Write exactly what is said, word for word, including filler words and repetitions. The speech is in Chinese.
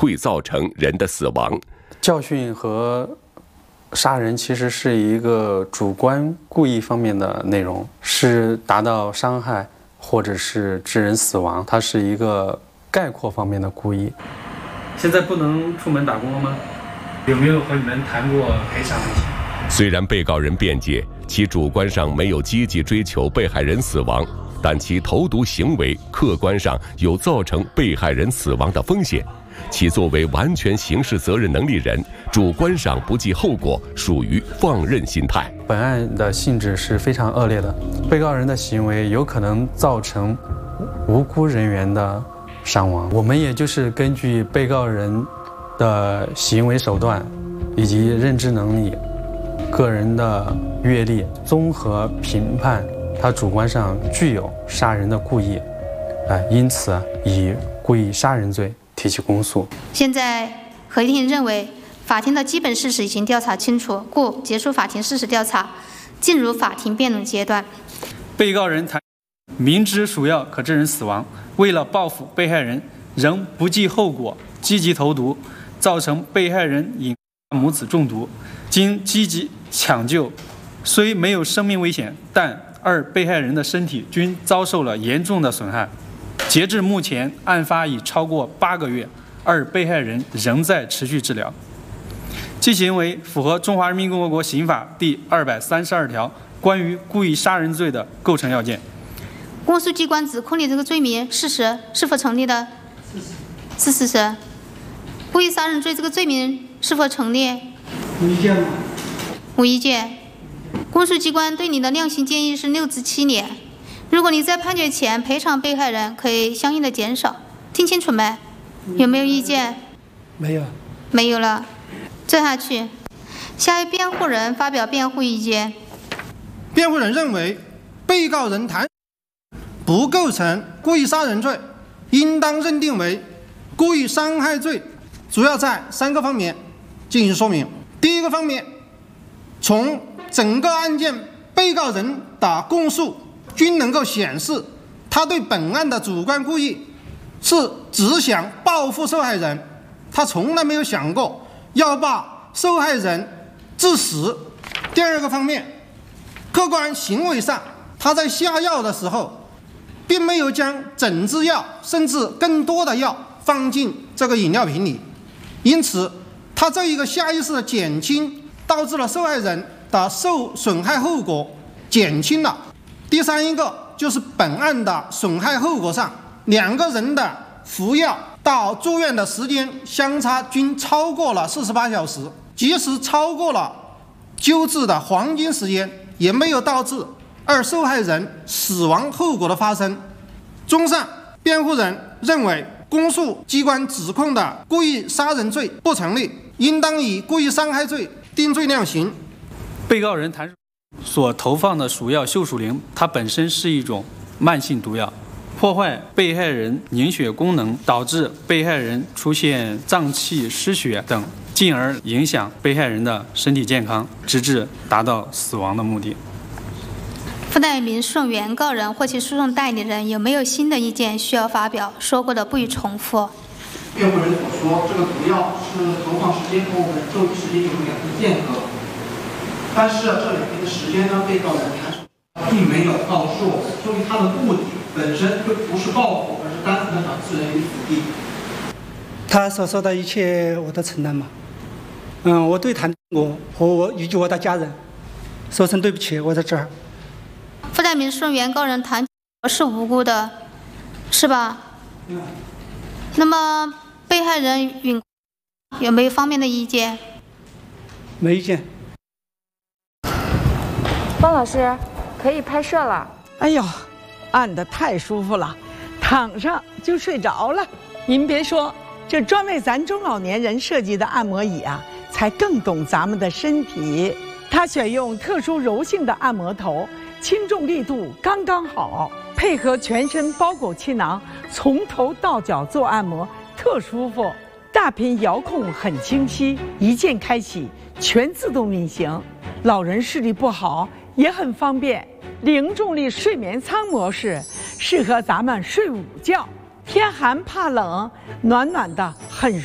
会造成人的死亡。 教训和杀人其实是一个主观故意方面的内容，是达到伤害或者是致人死亡，它是一个概括方面的故意。 现在不能出门打工了吗？有没有和你们谈过赔偿问题？ 虽然被告人辩解，其主观上没有积极追求被害人死亡，但其投毒行为客观上有造成被害人死亡的风险。其作为完全刑事责任能力人，主观上不计后果，属于放任心态。 本案的性质是非常恶劣的，被告人的行为有可能造成无辜人员的伤亡。我们也就是根据被告人的行为手段以及认知能力、个人的阅历，综合评判他主观上具有杀人的故意，啊，因此以故意杀人罪提起公诉。 现在合议庭认为，法庭的基本事实已经调查清楚，故结束法庭事实调查，进入法庭辩论阶段。 被告人谈明知鼠药可致人死亡，为了报复被害人，仍不计后果，积极投毒，造成被害人引母子中毒。经积极抢救，虽没有生命危险，但二被害人的身体均遭受了严重的损害。截至目前，案发已超过八个月，二被害人仍在持续治疗。其行为符合《中华人民共和国刑法》第二百三十二条关于故意杀人罪的构成要件。 公诉机关指控你这个罪名事实是否成立的？是事实。故意杀人罪这个罪名是否成立？ 无意见吗？ 无意见。公诉机关对你的量刑建议是六至七年。如果你在判决前赔偿被害人，可以相应的减少。听清楚没？有没有意见？ 没有。 没有了。接下去，下一辩护人发表辩护意见。 辩护人认为，被告人谭不构成故意杀人罪，应当认定为故意伤害罪，主要在三个方面进行说明。第一个方面，从整个案件被告人的供述均能够显示，他对本案的主观故意是只想报复受害人，他从来没有想过要把受害人致死。第二个方面，客观行为上，他在下药的时候并没有将整支药甚至更多的药放进这个饮料瓶里，因此他这一个下意识的减轻导致了受害人的受损害后果减轻了。第三一个就是本案的损害后果上，两个人的服药到住院的时间相差均超过了四十八小时，即使超过了救治的黄金时间，也没有导致二受害人死亡后果的发生。综上，辩护人认为公诉机关指控的故意杀人罪不成立，应当以故意伤害罪定罪量刑。 被告人谭所投放的鼠药溴鼠灵，它本身是一种慢性毒药，破坏被害人凝血功能，导致被害人出现脏器失血等，进而影响被害人的身体健康，直至达到死亡的目的。 附带民诉讼原告人或其诉讼代理人有没有新的意见需要发表？说过的不予重复。 辩护人所说，这个毒药是投放时间和我们受益时间有两天间隔，但是这两天的时间呢，被告人他并没有告诉我们，说明他的目的本身就不是报复，而是单纯的想置人于死地。 他所说的一切我都承担嘛。嗯，我对谭我和我以及我的家人说声对不起，我在这儿。 附带民诉讼原告人谭是无辜的，是吧？ 嗯。 那么被害人允有没有方面的意见？ 没意见。 方老师，可以拍摄了。 哎呦，按得太舒服了，躺上就睡着了。您别说，这专为咱中老年人设计的按摩椅啊，才更懂咱们的身体。它选用特殊柔性的按摩头，轻重力度刚刚好，配合全身包裹气囊，从头到脚做按摩，特舒服。大屏遥控很清晰，一键开启，全自动运行。老人视力不好也很方便。零重力睡眠舱模式适合咱们睡午觉，天寒怕冷，暖暖的很